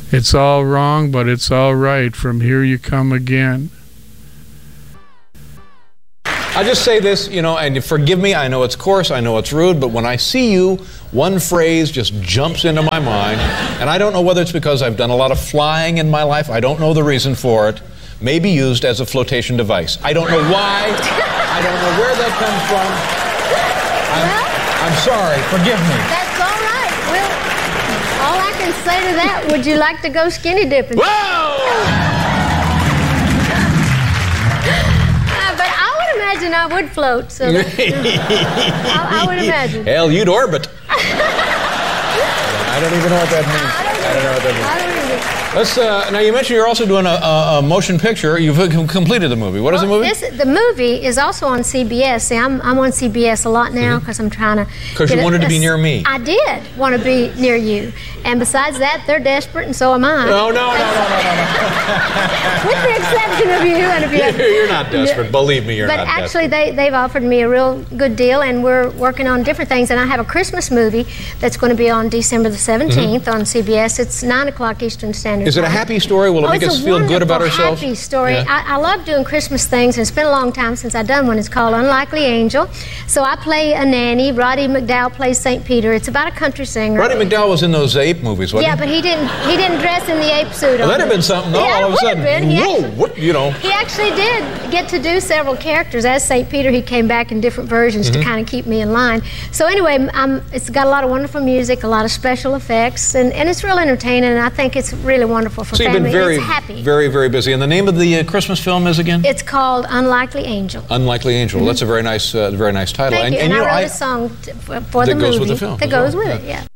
It's all wrong, but it's all right. From here you come again. I just say this, you know, and forgive me, I know it's coarse, I know it's rude, but when I see you, one phrase just jumps into my mind, and I don't know whether it's because I've done a lot of flying in my life, I don't know the reason for it, may be used as a flotation device. I don't know why, I don't know where that comes from. I'm sorry, forgive me. That's all right. Well, all I can say to that, would you like to go skinny dipping? Whoa! I would float, so I would imagine. Hell, you'd orbit. I don't even know what that means. I don't know what that means. I don't either. Let's, now you mentioned you're also doing a motion picture. You've completed the movie. What is the movie? The movie is also on CBS. See, I'm on CBS a lot now because I'm trying to... Because you wanted to be near me. I did want to be near you. And besides that, they're desperate, and so am I. No. With the exception of you and a few others. You're not desperate. Believe me, you're not desperate. But actually, they've offered me a real good deal, and we're working on different things. And I have a Christmas movie that's going to be on December the 17th on CBS. It's 9 o'clock Eastern Standard Time. Is it a happy story? Will it make us feel good about ourselves? It's a happy story. Yeah. I love doing Christmas things, and it's been a long time since I've done one. It's called Unlikely Angel. So I play a nanny. Roddy McDowall plays St. Peter. It's about a country singer. Roddy McDowall was in those ape movies, wasn't he? Yeah, but he didn't dress in the ape suit. Well, that'd have been something, though. Yeah, all of a sudden, whoa, what, you know. He actually did get to do several characters. As St. Peter, he came back in different versions to kind of keep me in line. So anyway, it's got a lot of wonderful music, a lot of special effects, and it's real entertaining, and I think it's really wonderful for family. You've been very, it's happy. very, very busy. And the name of the Christmas film is again? It's called Unlikely Angel. Unlikely Angel. That's a very nice title. Thank you. And I wrote a song for the movie. That goes with the film. That goes with it, yeah.